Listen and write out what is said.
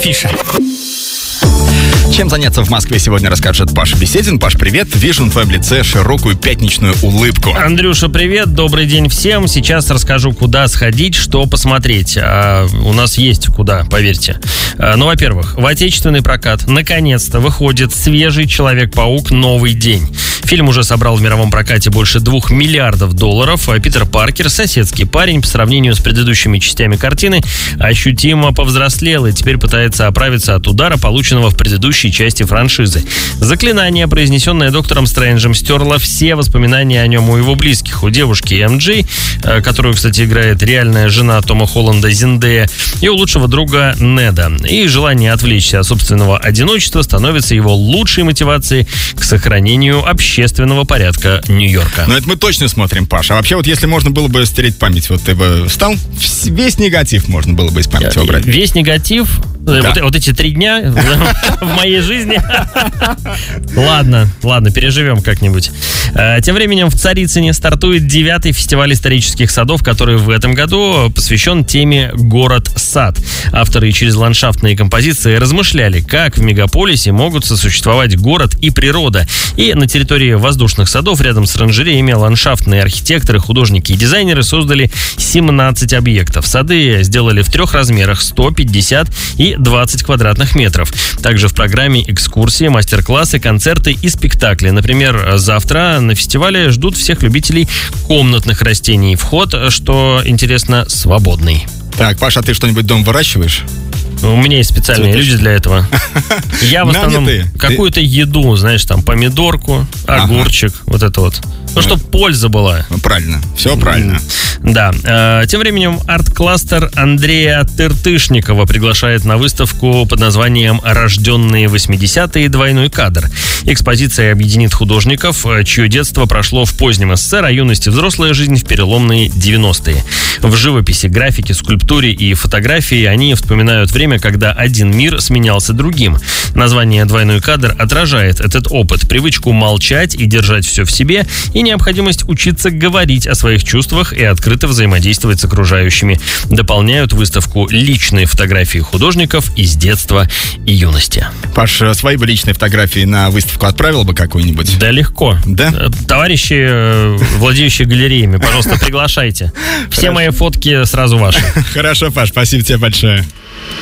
Афиша. Чем заняться в Москве сегодня расскажет Паша Беседин. Паш, привет. Вижу на твоем лице широкую пятничную улыбку. Андрюша, привет. Добрый день всем. Сейчас расскажу, куда сходить, что посмотреть. У нас есть куда, поверьте. Ну, во-первых, в отечественный прокат наконец-то выходит свежий «Человек-паук. Новый день». Фильм уже собрал в мировом прокате больше $2 миллиардов. Питер Паркер, соседский парень, по сравнению с предыдущими частями картины, ощутимо повзрослел и теперь пытается оправиться от удара, полученного в предыдущей части франшизы. Заклинание, произнесенное доктором Стрэнджем, стерло все воспоминания о нем у его близких. У девушки МД, которую, кстати, играет реальная жена Тома Холланда Зендея, и у лучшего друга Неда. И желание отвлечься от собственного одиночества становится его лучшей мотивацией к сохранению общественного порядка Нью-Йорка. Ну, это мы точно смотрим, Паша. А вообще, вот если можно было бы стереть память, вот ты бы встал, весь негатив можно было бы из памяти убрать. Весь негатив? Да. Вот эти 3 дня в моей жизни. Ладно, переживем как-нибудь. Тем временем в Царицыне стартует 9-й фестиваль исторических садов, который в этом году посвящен теме «Город-сад». Авторы через ландшафтные композиции размышляли, как в мегаполисе могут сосуществовать город и природа. И на территории воздушных садов рядом с оранжереями ландшафтные архитекторы, художники и дизайнеры создали 17 объектов. Сады сделали в 3 размерах: 100, 50 и 20 квадратных метров. Также в программе экскурсии, мастер-классы, концерты и спектакли. Например, завтра на фестивале ждут всех любителей комнатных растений. Вход, что интересно, свободный. Так, Паша, а ты что-нибудь дома выращиваешь? У меня есть специальные люди для этого. Я в основном какую-то еду, знаешь, там помидорку, огурчик, вот это вот. Ну, чтобы польза была. Правильно, все правильно. Да. Тем временем арт-кластер Андрея Тыртышникова приглашает на выставку под названием «Рожденные 80-е. Двойной кадр». Экспозиция объединит художников, чье детство прошло в позднем СССР, а юность и взрослая жизнь в переломные 90-е. В живописи, графике, скульптуре и фотографии они вспоминают время, когда один мир сменялся другим. Название «Двойной кадр» отражает этот опыт, привычку молчать и держать все в себе, и необходимость учиться говорить о своих чувствах и открыто взаимодействовать с окружающими. Дополняют выставку личные фотографии художников из детства и юности. Паш, свои бы личные фотографии на выставку отправил бы какую-нибудь? Да, легко. Да? Товарищи, владеющие галереями, пожалуйста, приглашайте. Все мои фотки сразу ваши. Хорошо, Паш, спасибо тебе большое.